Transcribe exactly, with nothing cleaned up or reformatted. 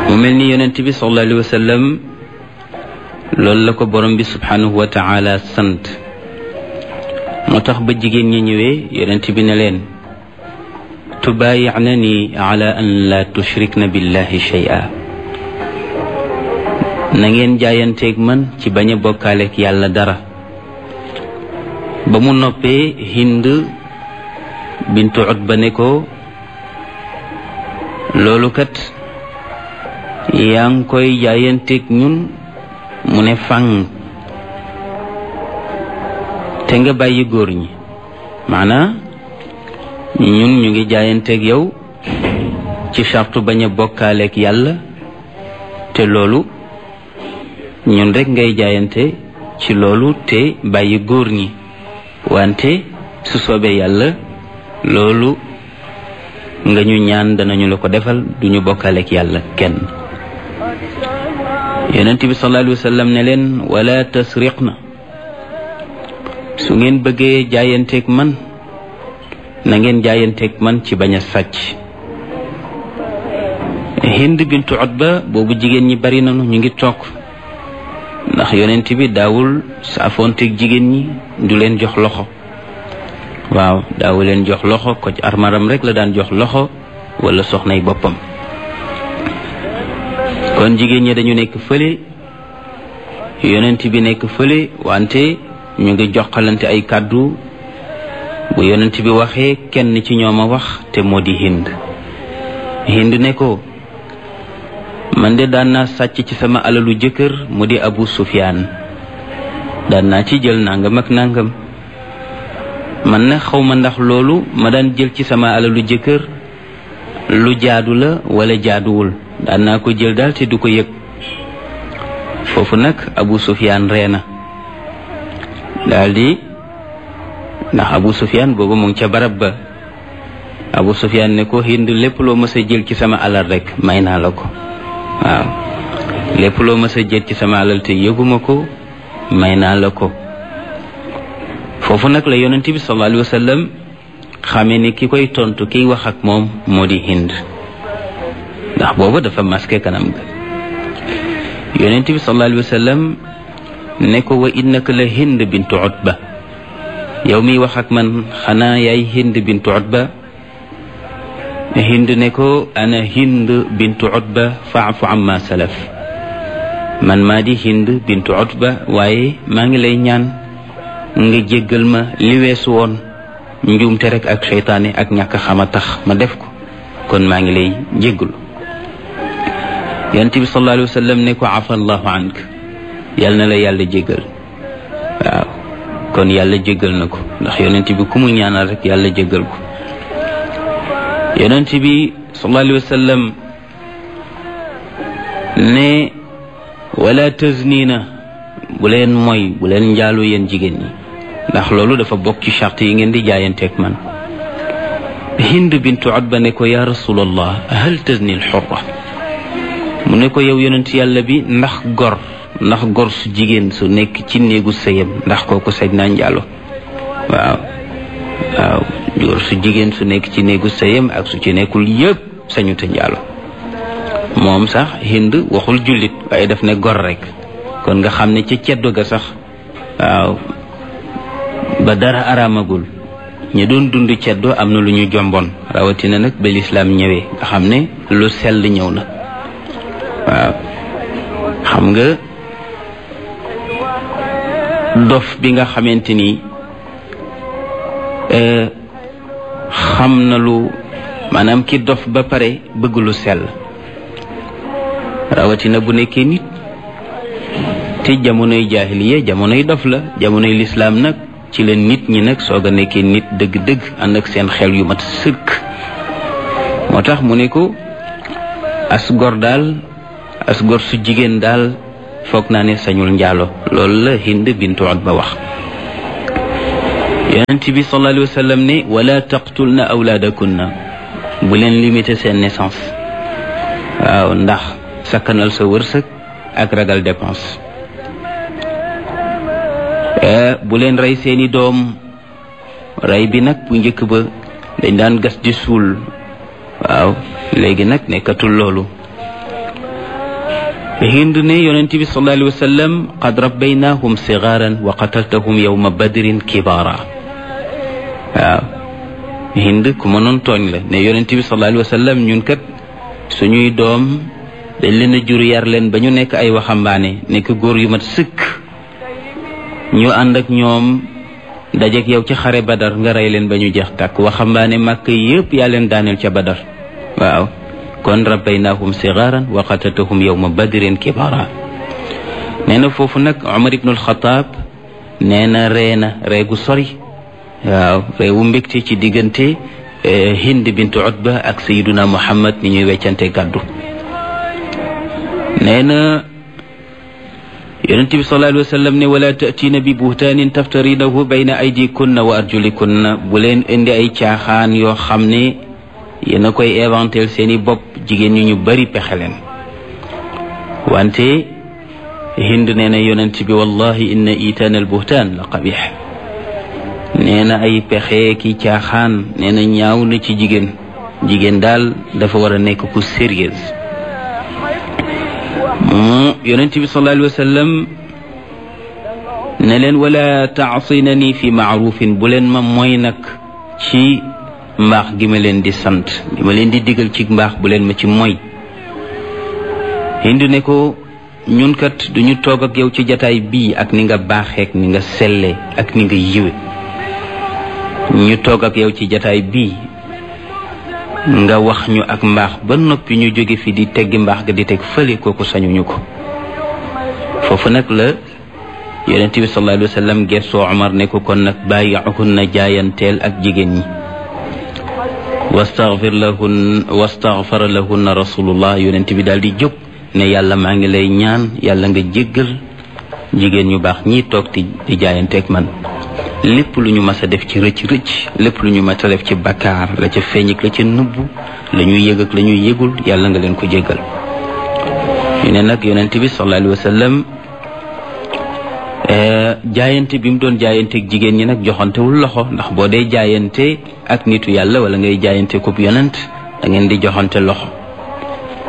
mu mel ni yonent bi sallallahu alayhi wa sallam loolu la ko borom bi subhanahu wa taala sant moo tax ba jigéen ñi ñëwee yonent bi ne leen tubaayi'nani ala an la tushrikna billahi shay'a na ngeen jaayanteeg man ci bañ a bokkaaleeg yàlla dara. ba mu noppee Hind bintu Utba ne ko loolu kat yaa ngi koy jaayanteeg ñun mu ne fang te nga bàyyi góor ñi maanaa ñun ñu ngi jaayanteeg yow ci sartu bañ a bokkaaleeg yàlla te loolu ñun rek ngay jaayante ci loolu te bàyyi góor ñi wante su soobee yàlla loolu nga ñu ñaan danañu la ko defal duñu bokkaaleeg yàlla kenn. yonent bi sallallahu alayhi wa sallam ne leen wala tasriqna su ngeen bëggee jaayanteeg man na ngeen jaayanteeg man ci bañ a sàcc. Hind bintu Utba boobu jigéen ñi bari nañu ñu ngi toog ndax yonent bi daawul saafoonteeg jigéen ñi du leen jox loxo waaw daawu leen jox loxo ko ci armaram rek la daan jox loxo wala soxnay boppam. kon jigéen ñi dañu nekk fële yonent bi nekk fële wante ñu ngi joxalante ay kàddu bu yonent bi waxee kenn ci ñoom a wax te moo di Hind. Hind ne ko man de daan naa sàcc ci sama alalu jëkkër mu di Abu Sufyaan daan naa ci jël nangam ak nangam man na xaw ma ndax loolu ma daan jël ci sama alalu jëkkër lu jaadu la wala jaaduwul daan naa ko jël daal te du ko yëg. foofu nag Abu Sufyaan ree na daal di ndax Abu Sufyaan boobu mu ngi ca barab ba. Abu Sufyaan ne ko Hind lépp loo mës a jël ci sama alal rek may naa la ko waaw lépp loo mës a jël ci sama alal te yëguma ko may naa la ko. foofu nag la yonent bi sallallahu alayhi wa sallam xamee ni ki koy tontu kiy wax ak moom moo di Hind ndax booba dafa masqué kanam ga. yonent bi sallallahu alayhi wa sallam ne ko wa innaka la Hind bintu Utba yow miy wax ak man xanaa yaay Hind bintu Utba. Hind ne ko ana Hind bintu Utba fa'fu amma salaf man maa di Hind bintu Utba waaye maa ngi lay ñaan nga jéggal ma li weesu woon njuumte rek ak seytaane ak ñàkk xama tax ma def ko kon maa ngi lay jéggalu. yonent bi sallallahu alayhi wa sallam ne ko afa allahu ank yal na la yàlla jéggal waaw kon yàlla jéggal na ko ndax yonent bi ku mu ñaanal rek yàlla jéggal ko. yonent bi sallallahu alayhi wa sallam ne wala taznina bu leen mooy bu leen njaaloo yéen jigéen ñi ndax loolu dafa bokk ci charte yi ngeen di jaayanteeg man. Hind bintu Utba ne ko ya rasulallah hal tazni al hurra mu ne ko yow yonent yàlla bi ndax gor ndax gor su jigéen su nekk ci néegu sëyam ndax kooku sañ naa njaalo. waaw waaw gor su jigéen su nekk ci néegu sëyam ak su ci nekkul yëpp sañu te njaalo. moom sax Hind waxul jullit waaye daf ne gor rek kon nga xam ne ca ceddo ga sax waaw ba dara araamagul ñi doon dund ceddo am na lu ñu jomboon rawatina nag ba lislaam ñëwee nga xam ne lu sell ñëw na. waaw xam nga dof bi nga xamante ni xam na lu maanaam ki dof ba pare bëgg lu sell rawatina bu nekkee nit te jamonoy jaahiliya jamonoy dof la jamonoy lislaam nag ci la nit ñi nag soog a nekkee nit dëgg-dëgg ànd ak seen xel yu mat sëkk. moo tax mu ne ko as gor daal as gor su jigéen daal foog naa ne sañul njaalo loolu la Hind bintu Utba wax. yonent bi sallallahu alayhi wa sallam ne wala taqtulna awlaadakunna bu leen limité seen naissance waaw ndax sakkanal sa wërsëg ak ragal dépense. bu leen rey seeni doom rey bi nag bu njëkk ba dañ daan gas di suul waaw léegi nag nekkatul loolu Hind ne yonent bi sallallahu alayhi wa sallam qad rabbaynahum sigaaran wa qataltahum yawma badrin kibaara. waaw Hind ku mënoon tooñ la ne yonent bi sallallahu alayhi wa sallam ñun kat suñuy doom dañ leen a jur yar leen ba ñu nekk ay waxambaane nekk góor yu mat sëkk ñu ànd ak ñoom dajeek yow ci xare badar nga rey leen ba ñu jeex tàkk waxambaane màkk yépp yaa leen daaneel ca badar. waaw kon rabbaynahum sigaaran wa qataltahum yawma badrin kibara. nee na foofu nag Umar ibnul Xataab nee na ree na ree gu sori. waaw réewu mbégte ci diggante Hind bint Utba ak Sayyiduna Muhammad ni ñuy weccante gàddu. nee na yonent bi sallallahu alayhi wa sallam ne wala ta'tiina bi buhtaanin taftarinahu bayna aydikunna wa arjulikunna bu leen indi ay caaxaan yoo xam ne yéen a koy éventel seeni bopp jigéen ñi ñu bari pexe leen. wante Hind nee na yonent bi wallahi inna itaana al buhtaan la qabih. nee na ay pexe ki caaxaan nee na ñaaw na ci jigéen jigéen daal dafa war a nekk ku sérieuse. mu yonent bi sallallahu alayhi wa sallam ne leen wala taasinani fi maarufin bu leen ma mooy nag ci mbaax gi ma leen di sant gi ma leen di digal ci mbaax bu leen ma ci mooy. Hind ne ko ñun kat duñu toog ak yow ci jataay bii ak ni nga baaxeek ni nga selle ak ni nga yiwe ñu toog ak yow ci jataay bii nga wax ñu ak mbaax ba noppi ñu jóge fi di teggi mbaax ga di teg fële kooku sañuñu ko. foofu nag la yonent bi sallallahu alayhi wa sallam gessoo Umar ne ko kon nag bàyyi'uhunna jaayanteel ak jigéen ñi. wastaghfir lahun wastaghfara lahunna rasulullah yonent bi daal di jóg ne yàlla maa ngi lay ñaan yàlla nga jéggal jigéen ñu baax ñii toog di di jaayanteeg man. lépp lu ñu mas a def ci rëcc rëcc lépp lu ñu mas a def ci bakkaar la ca feeñ ak la ca nëbbu la ñuy yëg ak la ñuy yëgul yàlla nga leen ko jéggal. ñu ne nag yonent bi sallallahu alayhi wa sallam jaayante bi mu doon jaayante ak jigéen ñi nag joxantewul loxo ndax boo dee jaayante ak nitu yàlla wala ngay jaayante ko yonent da ngeen di joxante loxo.